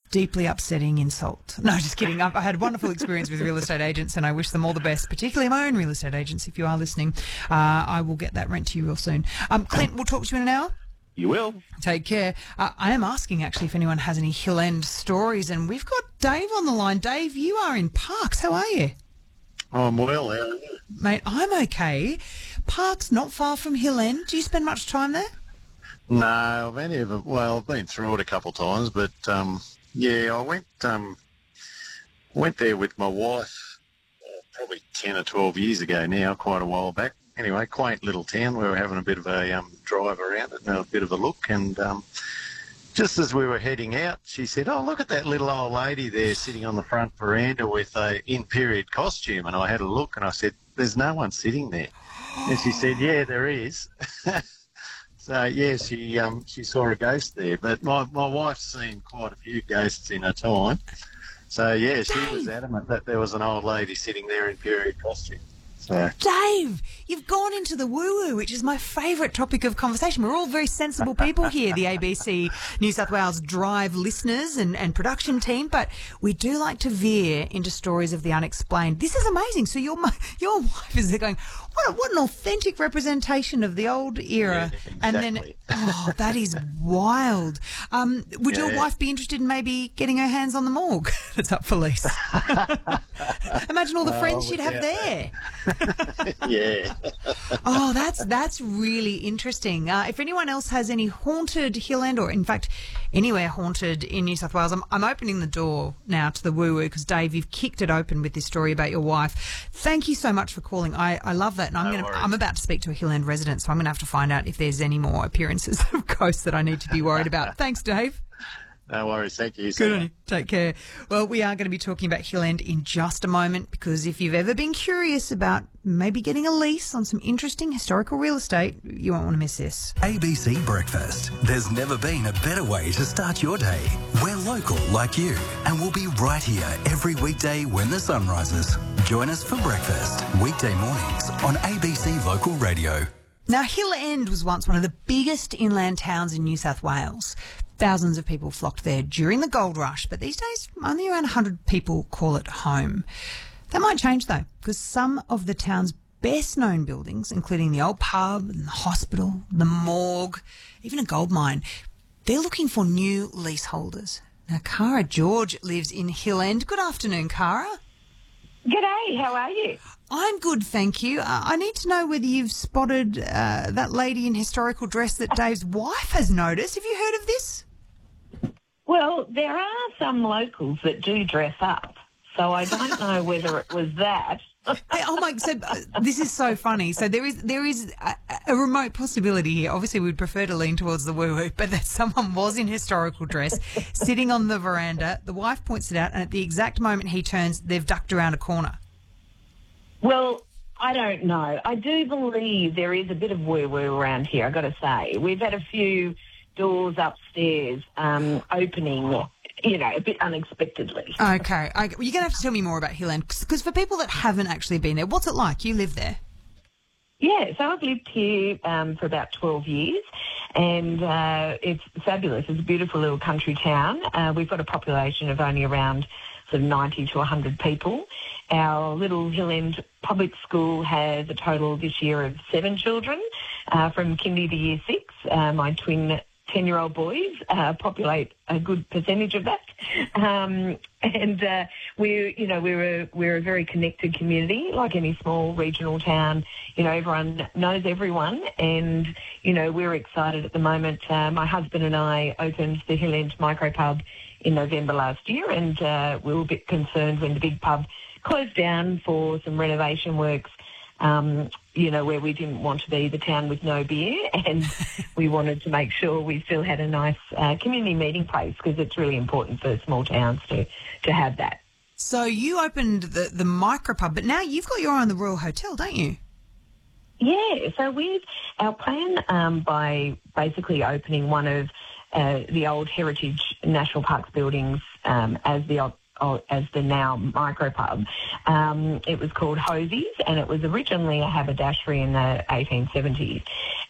deeply upsetting insult. No, just kidding. I had a wonderful experience with real estate agents and I wish them all the best, particularly my own real estate agents. If you are listening, I will get that rent to you real soon. Clint, we'll talk to you in an hour. You will. Take care. I am asking, actually, if anyone has any Hill End stories, and we've got Dave on the line. Dave, you are in Parks. How are you? I'm well, how are you? Mate, I'm okay. Parks, not far from Hill End. Do you spend much time there? No, I've only ever, I've been through it a couple of times, but yeah, I went there with my wife probably 10 or 12 years ago now, quite a while back. Anyway, quaint little town. We were having a bit of a drive around it and a bit of a look, and just as we were heading out, she said, "Oh, look at that little old lady there sitting on the front veranda with a in-period costume." And I had a look and I said, "There's no one sitting there." And she said, "Yeah, there is." So, yeah, she saw a ghost there. But my wife's seen quite a few ghosts in her time. So, yeah, she was adamant that there was an old lady sitting there in period costume. So. Dave, you've gone into the woo-woo, which is my favourite topic of conversation. We're all very sensible people here, the ABC New South Wales Drive listeners and production team, but we do like to veer into stories of the unexplained. This is amazing. So your wife is there going, what an authentic representation of the old era. Yeah, exactly. And then, that is wild. Would your wife be interested in maybe getting her hands on the morgue that's up for lease? Imagine all the friends she'd have there. Yeah. Oh, that's really interesting. If anyone else has any haunted Hill End, or in fact anywhere haunted in New South Wales, I'm opening the door now to the woo-woo because, Dave, you've kicked it open with this story about your wife. Thank you so much for calling. I love that. And I'm about to speak to a Hill End resident, so I'm going to have to find out if there's any more appearances of ghosts that I need to be worried about. Thanks, Dave. No worries. Thank you. Good on you. Take care. Well, we are going to be talking about Hill End in just a moment, because if you've ever been curious about maybe getting a lease on some interesting historical real estate, you won't want to miss this. ABC Breakfast. There's never been a better way to start your day. We're local like you, and we'll be right here every weekday when the sun rises. Join us for breakfast, weekday mornings on ABC Local Radio. Now, Hill End was once one of the biggest inland towns in New South Wales. Thousands of people flocked there during the gold rush, but these days only around 100 people call it home. That might change, though, because some of the town's best-known buildings, including the old pub and the hospital, the morgue, even a gold mine, they're looking for new leaseholders. Now, Cara George lives in Hill End. Good afternoon, Cara. G'day, how are you? I'm good, thank you. I need to know whether you've spotted that lady in historical dress that Dave's wife has noticed. Have you heard of this? Well, there are some locals that do dress up, so I don't know whether it was that. Hey, oh my! So this is so funny. So there is a remote possibility here. Obviously, we'd prefer to lean towards the woo-woo, but that someone was in historical dress, sitting on the veranda. The wife points it out, and at the exact moment he turns, they've ducked around a corner. Well, I don't know. I do believe there is a bit of woo-woo around here, I've got to say. We've had a few doors upstairs opening, a bit unexpectedly. Okay. Well, you're going to have to tell me more about Hill End, because for people that haven't actually been there, what's it like? You live there. Yeah, so I've lived here for about 12 years, and it's fabulous. It's a beautiful little country town. We've got a population of only around sort of 90 to 100 people. Our little Hill End public school has a total this year of 7 children from kindy to year 6. My twin 10-year-old boys populate a good percentage of that. We're a very connected community, like any small regional town. Everyone knows everyone, and, we're excited at the moment. My husband and I opened the Hill End Micropub in November last year, and we were a bit concerned when the big pub closed down for some renovation works, where we didn't want to be the town with no beer, and we wanted to make sure we still had a nice community meeting place, because it's really important for small towns to have that. So you opened the micropub, but now you've got your eye on the Royal Hotel, don't you? Yeah, so our plan by basically opening one of the old Heritage National Parks buildings as the now micropub. It was called Hosie's, and it was originally a haberdashery in the 1870s.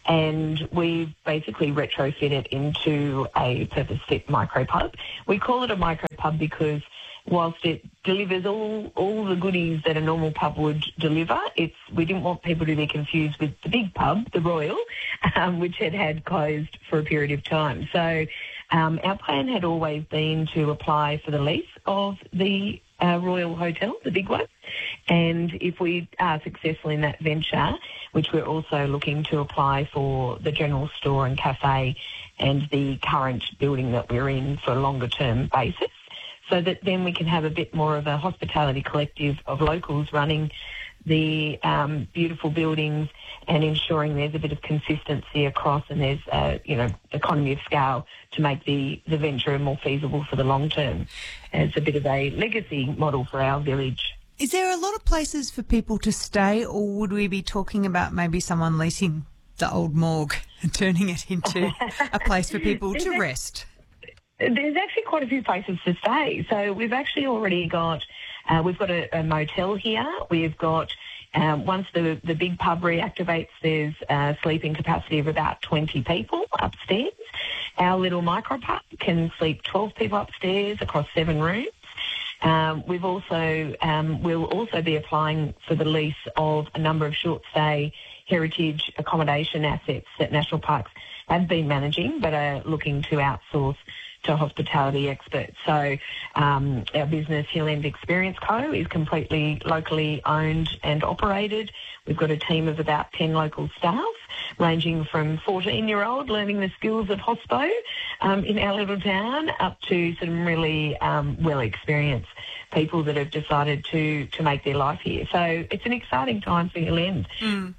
and we've basically retrofit it into a purpose-fit micro-pub. We call it a micro-pub because whilst it delivers all the goodies that a normal pub would deliver, we didn't want people to be confused with the big pub, the Royal, which had closed for a period of time. So our plan had always been to apply for the lease of the Royal Hotel, the big one, and if we are successful in that venture, which we're also looking to apply for the general store and cafe and the current building that we're in for a longer-term basis, so that then we can have a bit more of a hospitality collective of locals running the beautiful buildings and ensuring there's a bit of consistency across, and there's economy of scale to make the venture more feasible for the long term. And it's a bit of a legacy model for our village. Is there a lot of places for people to stay, or would we be talking about maybe someone leasing the old morgue and turning it into a place for people to rest? There's actually quite a few places to stay. So we've actually already got, we've got a motel here. We've got, once the big pub reactivates, there's a sleeping capacity of about 20 people upstairs. Our little micro pub can sleep 12 people upstairs across 7 rooms. We've also, we'll also be applying for the lease of a number of short stay heritage accommodation assets that National Parks have been managing but are looking to outsource to hospitality experts. So our business, Hill End Experience Co., is completely locally owned and operated. We've got a team of about 10 local staff, ranging from 14-year-old learning the skills of hospo in our little town up to some really well-experienced people that have decided to make their life here. So it's an exciting time for Hill End. Mm.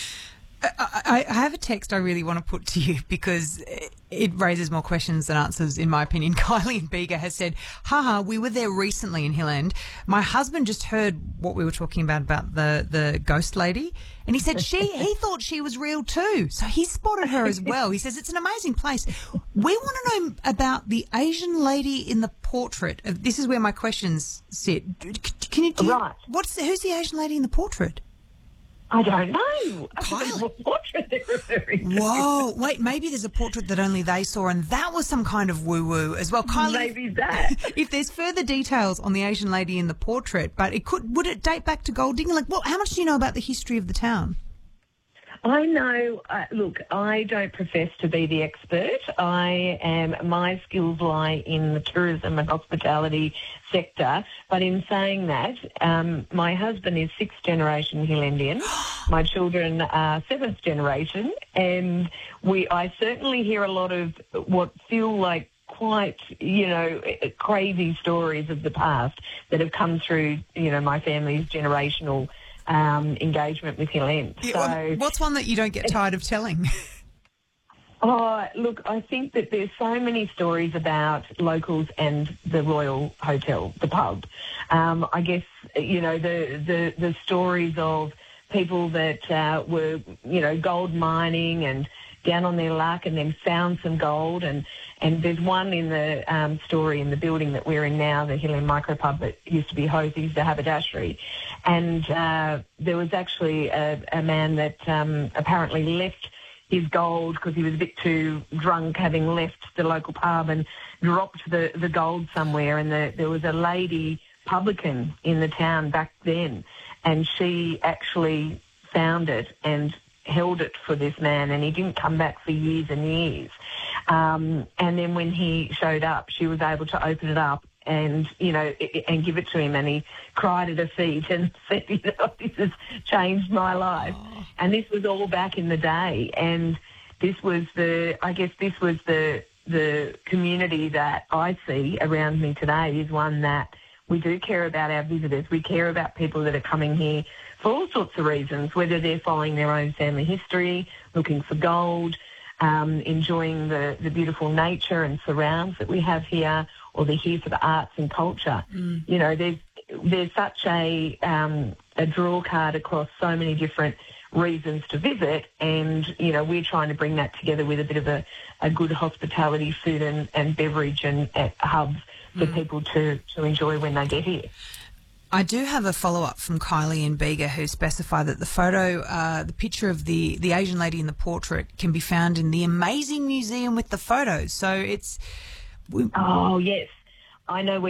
I have a text I really want to put to you because it raises more questions than answers, in my opinion. Kylie in Bega has said, we were there recently in Hill End. My husband just heard what we were talking about the ghost lady, and he said he thought she was real too. So he spotted her as well. He says it's an amazing place. We want to know about the Asian lady in the portrait. This is where my questions sit. Right. Who's the Asian lady in the portrait? I don't know. Kylie. What portrait they're referring to. Whoa, wait, maybe there's a portrait that only they saw and that was some kind of woo-woo as well. Kylie, maybe that. If there's further details on the Asian lady in the portrait, but would it date back to gold digging? How much do you know about the history of the town? I know, look, I don't profess to be the expert. My skills lie in the tourism and hospitality sector. But in saying that, my husband is 6th generation Hillendian. My children are 7th generation. And I certainly hear a lot of what feel like quite, crazy stories of the past that have come through, my family's generational engagement with Hill End. So, what's one that you don't get tired of telling? Look, I think that there's so many stories about locals and the Royal Hotel, the pub. I guess, the stories of people that were, gold mining and down on their luck and then found some gold. And there's one in the story in the building that we're in now, the Hill End Micropub, that used to be Hosie's, the haberdashery. And there was actually a man that apparently left his gold because he was a bit too drunk, having left the local pub, and dropped the gold somewhere. And there was a lady publican in the town back then, and she actually found it and held it for this man, and he didn't come back for years and years. And then when he showed up, she was able to open it up and, and give it to him, and he cried at her feet and said, this has changed my life. Oh. And this was all back in the day, and this was the community that I see around me today is one that we do care about our visitors. We care about people that are coming here for all sorts of reasons, whether they're following their own family history, looking for gold, enjoying the beautiful nature and surrounds that we have here, or they're here for the arts and culture. Mm. There's such a draw card across so many different reasons to visit, and, we're trying to bring that together with a bit of a good hospitality, food and beverage and hubs for people to enjoy when they get here. I do have a follow-up from Kylie and Bega, who specify that the photo, the picture of the Asian lady in the portrait can be found in the amazing museum with the photos. So it's... Oh, yes. I know where